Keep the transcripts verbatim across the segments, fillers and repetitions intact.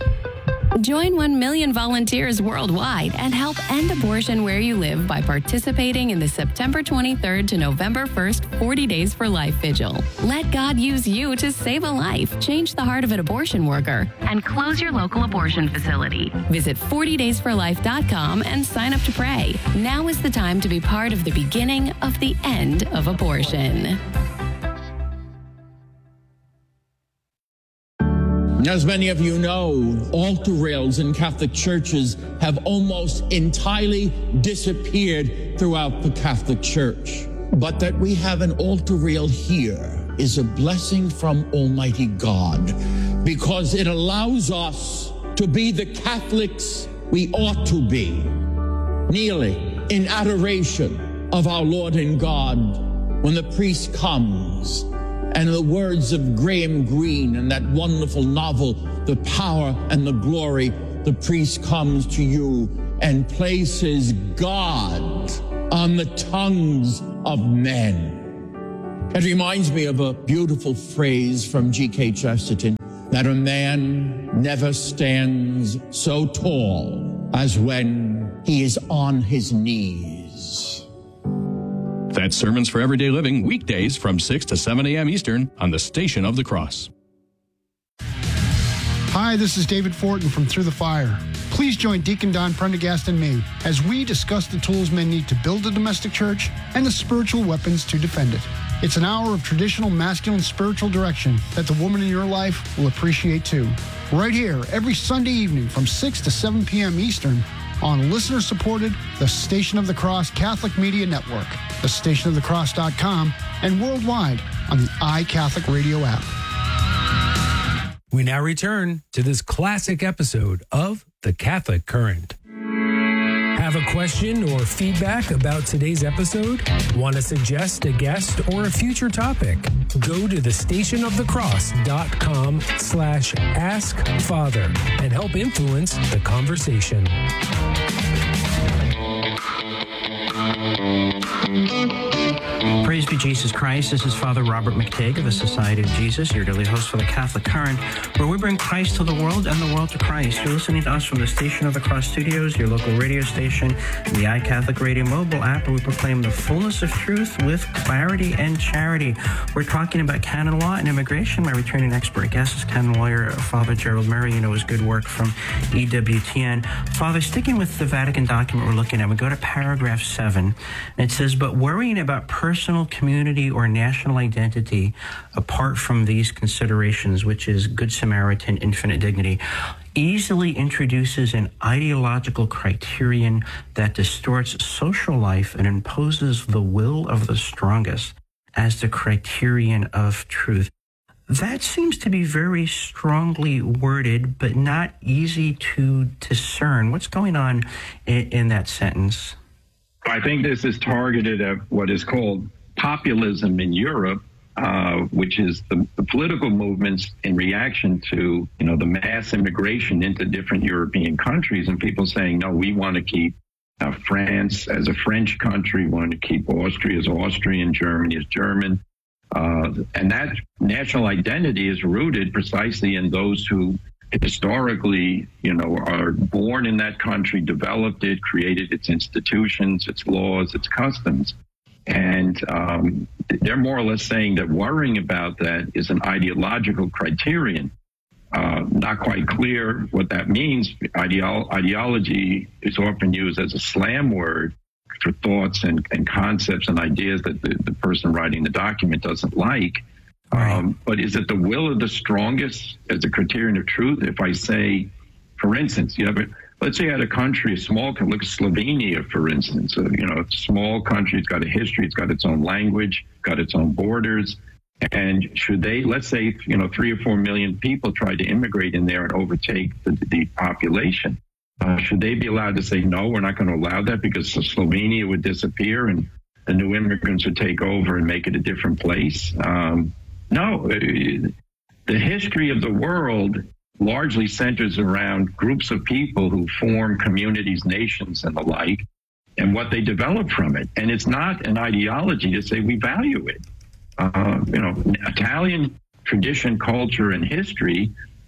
Join one million volunteers worldwide and help end abortion where you live by participating in the September twenty-third to November first forty Days for Life Vigil. Let God use you to save a life, change the heart of an abortion worker, and close your local abortion facility. Visit forty days for life dot com and sign up to pray. Now is the time to be part of the beginning of the end of abortion. As many of you know, altar rails in Catholic churches have almost entirely disappeared throughout the Catholic Church. But that we have an altar rail here is a blessing from Almighty God, because it allows us to be the Catholics we ought to be, kneeling in adoration of our Lord and God when the priest comes. And in the words of Graham Greene in that wonderful novel, The Power and the Glory, the priest comes to you and places God on the tongues of men. It reminds me of a beautiful phrase from G K Chesterton, that a man never stands so tall as when he is on his knees. That's Sermons for Everyday Living, weekdays from six to seven a.m. Eastern on the Station of the Cross. Hi, this is David Fortin from Through the Fire. Please join Deacon Don Prendergast and me as we discuss the tools men need to build a domestic church and the spiritual weapons to defend it. It's an hour of traditional masculine spiritual direction that the woman in your life will appreciate too. Right here, every Sunday evening from six to seven p.m. Eastern on listener-supported The Station of the Cross Catholic Media Network, the station of the cross dot com, and worldwide on the iCatholic Radio app. We now return to this classic episode of The Catholic Current. Have a question or feedback about today's episode? Want to suggest a guest or a future topic? Go to the station of the cross dot com slash ask father and help influence the conversation. Praise be Jesus Christ. This is Father Robert McTague of the Society of Jesus, your daily host for the Catholic Current, where we bring Christ to the world and the world to Christ. You're listening to us from the Station of the Cross Studios, your local radio station, the iCatholic Radio mobile app, where we proclaim the fullness of truth with clarity and charity. We're talking about canon law and immigration. My returning expert guest is canon lawyer Father Gerald Murray. You know his good work from E W T N. Father, sticking with the Vatican document we're looking at, we go to paragraph seven, and it says, but worrying about personal, community, or national identity apart from these considerations, which is Good Samaritan, infinite dignity, easily introduces an ideological criterion that distorts social life and imposes the will of the strongest as the criterion of truth. That seems to be very strongly worded, but not easy to discern. What's going on in, in that sentence? I think this is targeted at what is called populism in Europe, uh, which is the, the political movements in reaction to, you know, the mass immigration into different European countries, and people saying, no, we want to keep uh, France as a French country, we want to keep Austria as Austrian, Germany as German. Uh, and that national identity is rooted precisely in those who historically, you know, are born in that country, developed it, created its institutions, its laws, its customs. And um, they're more or less saying that worrying about that is an ideological criterion. Uh, not quite clear what that means. Ideolo- ideology is often used as a slam word for thoughts and, and concepts and ideas that the, the person writing the document doesn't like. Right. Um, but is it the will of the strongest as a criterion of truth? If I say, for instance, you have a, let's say you had a country, a small country, look at Slovenia, for instance, uh, you know, it's a small country, it's got a history, it's got its own language, got its own borders. And should they, let's say, you know, three or four million people try to immigrate in there and overtake the, the population. Uh, should they be allowed to say, no, we're not going to allow that because Slovenia would disappear and the new immigrants would take over and make it a different place? Um, no, the history of the world largely centers around groups of people who form communities, nations, and the like, and what they develop from it. And it's not an ideology to say we value it. Uh, you know, Italian tradition, culture, and history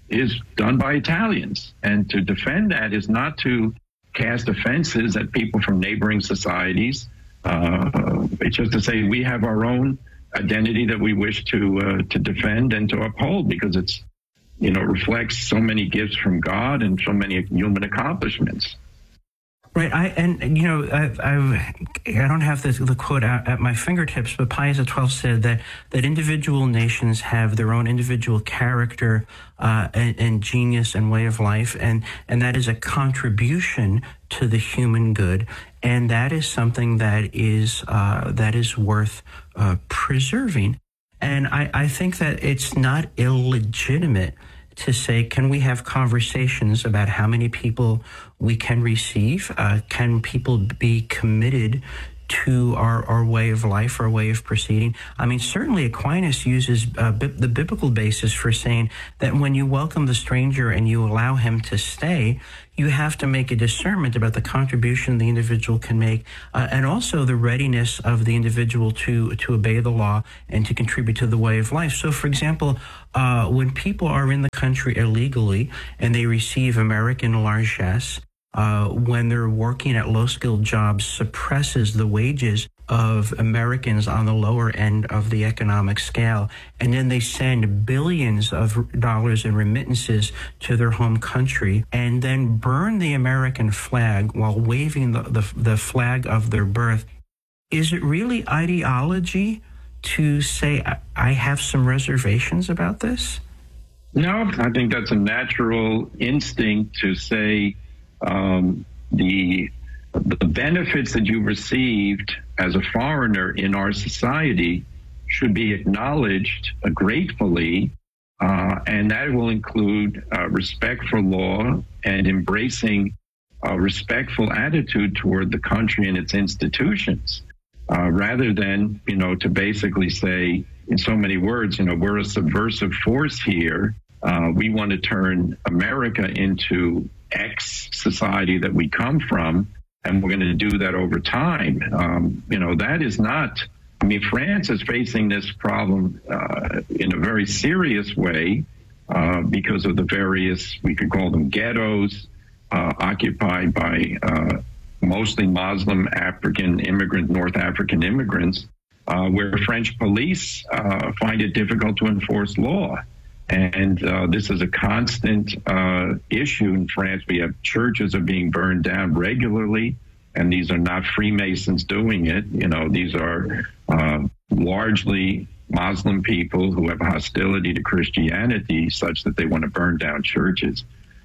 is done by Italians. And to defend that is not to cast offenses at people from neighboring societies. Uh, it's just to say we have our own identity that we wish to uh, to defend and to uphold, because it's, you know, reflects so many gifts from God and so many human accomplishments. Right, I and you know I I, I don't have the, the quote at, at my fingertips, but Pius the twelfth said that that individual nations have their own individual character uh, and, and genius and way of life, and and that is a contribution to the human good, and that is something that is uh, that is worth uh, preserving. And I, I think that it's not illegitimate to say, can we have conversations about how many people we can receive? Uh, can people be committed to our, our way of life, our way of proceeding? I mean, certainly Aquinas uses uh, bi- the biblical basis for saying that when you welcome the stranger and you allow him to stay, you have to make a discernment about the contribution the individual can make, uh, and also the readiness of the individual to to obey the law and to contribute to the way of life. So, for example, uh, when people are in the country illegally and they receive American largesse, uh, when they're working at low-skilled jobs, suppresses the wages of Americans on the lower end of the economic scale, and then they send billions of dollars in remittances to their home country and then burn the American flag while waving the, the, the flag of their birth. Is it really ideology to say, I have some reservations about this? No, I think that's a natural instinct to say um, the the benefits that you received as a foreigner in our society should be acknowledged uh, gratefully, uh, and that will include uh, respect for law and embracing a respectful attitude toward the country and its institutions, uh, rather than, you know, to basically say in so many words, you know, we're a subversive force here. Uh, we want to turn America into X society that we come from, and we're going to do that over time. Um, you know, that is not, I mean, France is facing this problem uh, in a very serious way uh, because of the various, we could call them ghettos, uh, occupied by uh, mostly Muslim African immigrant, North African immigrants, uh, where French police uh, find it difficult to enforce law. And uh, this is a constant uh, issue in France. We have churches are being burned down regularly, and these are not Freemasons doing it. You know, these are uh, largely Muslim people who have hostility to Christianity such that they want to burn down churches.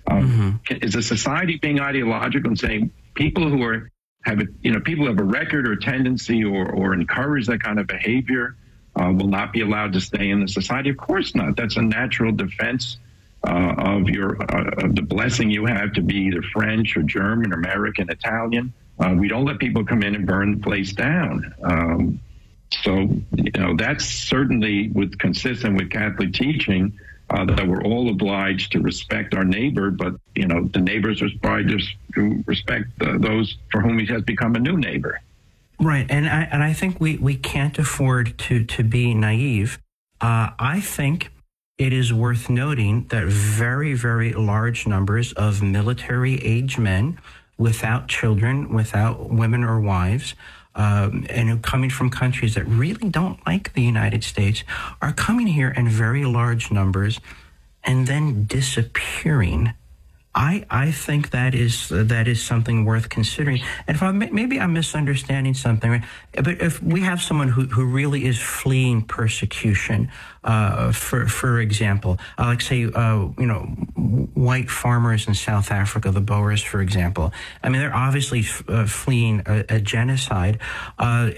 Um, mm-hmm. Is a society being ideological and saying people who are have a, you know people who have a record or tendency or or encourage that kind of behavior Uh, will not be allowed to stay in the society? Of course not. That's a natural defense uh, of your uh, of the blessing you have to be either French or German, or American, Italian. Uh, we don't let people come in and burn the place down. Um, so, you know, that's certainly with consistent with Catholic teaching uh, that we're all obliged to respect our neighbor, but, you know, the neighbors are obliged to respect uh, those for whom he has become a new neighbor. Right, and I, and I think we, we can't afford to, to be naive. Uh, I think it is worth noting that very, very large numbers of military-age men without children, without women or wives, um, and coming from countries that really don't like the United States, are coming here in very large numbers and then disappearing. I, I think that is uh, that is something worth considering. And if I maybe I'm misunderstanding something, right? But if we have someone who, who really is fleeing persecution, uh, for for example, uh, like say uh, you know white farmers in South Africa, the Boers, for example. I mean, they're obviously f- uh, fleeing a, a genocide. Uh,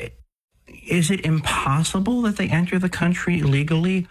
is it impossible that they enter the country legally?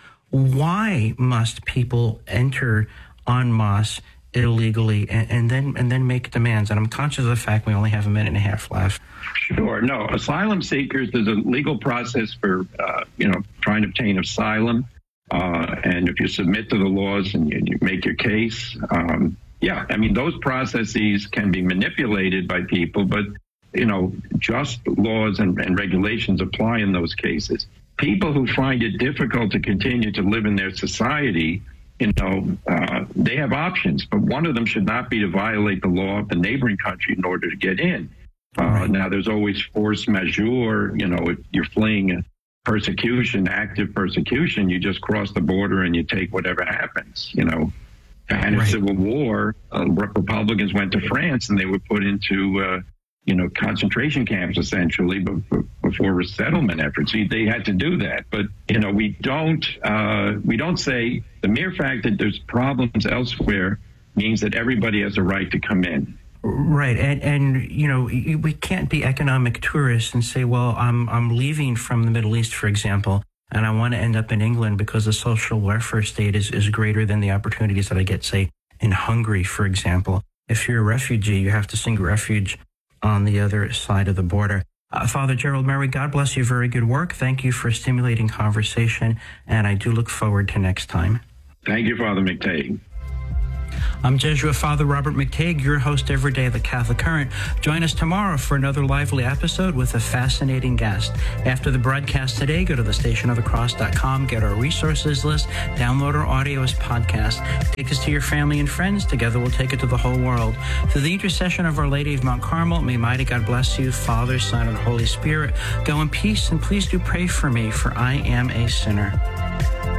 Why must people enter en masse illegally and, and then and then make demands? And I'm conscious of the fact we only have a minute and a half left. Sure. No, asylum seekers, there's a legal process for, uh, you know, trying to obtain asylum. Uh, and if you submit to the laws and you, you make your case, um, yeah, I mean, those processes can be manipulated by people, but, you know, just laws and, and regulations apply in those cases. People who find it difficult to continue to live in their society you know, uh, they have options, but one of them should not be to violate the law of the neighboring country in order to get in. Uh, right. Now, there's always force majeure. You know, if you're fleeing persecution, active persecution, you just cross the border and you take whatever happens, you know. And right. in Civil War, uh, Republicans went to France and they were put into, uh, you know, concentration camps, essentially, before resettlement efforts. They had to do that. But, you know, we don't, uh, we don't say the mere fact that there's problems elsewhere means that everybody has a right to come in. Right. And, and, you know, we can't be economic tourists and say, well, I'm, I'm leaving from the Middle East, for example, and I want to end up in England because the social welfare state is, is greater than the opportunities that I get, say, in Hungary, for example. If you're a refugee, you have to seek refuge on the other side of the border. Uh, Father Gerald Murray, God bless you. Very good work. Thank you for stimulating conversation, and I do look forward to next time. Thank you, Father McTague. I'm Jesuit Father Robert McTague, your host every day of the Catholic Current. Join us tomorrow for another lively episode with a fascinating guest. After the broadcast today, go to the station of the cross dot com, get our resources list, download our audio as podcast, take us to your family and friends. Together we'll take it to the whole world. Through the intercession of Our Lady of Mount Carmel, may mighty God bless you, Father, Son, and Holy Spirit. Go in peace, and please do pray for me, for I am a sinner.